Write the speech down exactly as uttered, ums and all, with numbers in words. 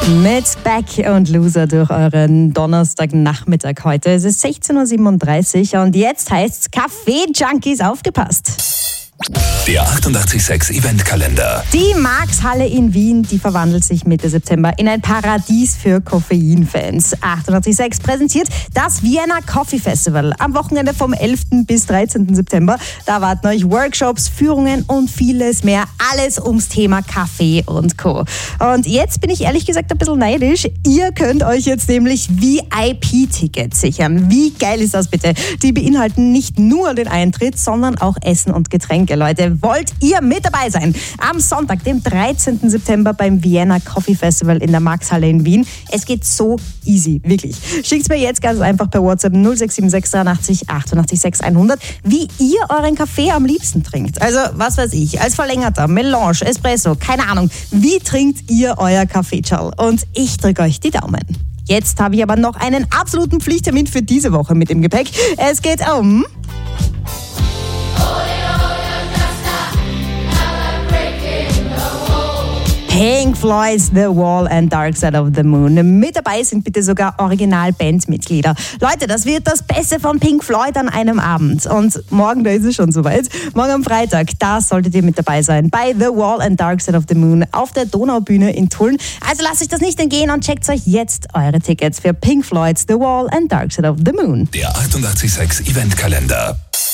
Mit Back und Loser durch euren Donnerstagnachmittag heute. Es ist sechzehn Uhr siebenunddreißig und jetzt heißt's Kaffee-Junkies, aufgepasst. Der achtundachtzig Komma sechs Eventkalender. Die Marx-Halle in Wien, die verwandelt sich Mitte September in ein Paradies für Koffein-Fans. achtundachtzig Komma sechs präsentiert das Vienna Coffee Festival am Wochenende vom elften bis dreizehnten September. Da erwarten euch Workshops, Führungen und vieles mehr. Alles ums Thema Kaffee und Co. Und jetzt bin ich ehrlich gesagt ein bisschen neidisch. Ihr könnt euch jetzt nämlich V I P-Tickets sichern. Wie geil ist das bitte? Die beinhalten nicht nur den Eintritt, sondern auch Essen und Getränke. Leute, wollt ihr mit dabei sein? Am Sonntag, dem dreizehnten September beim Vienna Coffee Festival in der Marx-Halle in Wien. Es geht so easy, wirklich. Schickt mir jetzt ganz einfach per WhatsApp null sechs sieben sechs dreiundachtzig achtundachtzig sechs hundert, wie ihr euren Kaffee am liebsten trinkt. Also, was weiß ich, als verlängerter, Melange, Espresso, keine Ahnung. Wie trinkt ihr euer Kaffeeschal? Und ich drücke euch die Daumen. Jetzt habe ich aber noch einen absoluten Pflichttermin für diese Woche mit dem Gepäck. Es geht um... Pink Floyd's The Wall and Dark Side of the Moon. Mit dabei sind bitte sogar Original-Bandmitglieder. Leute, das wird das Beste von Pink Floyd an einem Abend. Und morgen, da ist es schon soweit. Morgen am Freitag, da solltet ihr mit dabei sein. Bei The Wall and Dark Side of the Moon auf der Donaubühne in Tulln. Also lasst euch das nicht entgehen und checkt euch jetzt eure Tickets für Pink Floyd's The Wall and Dark Side of the Moon. Der achtundachtzig Komma sechs Eventkalender.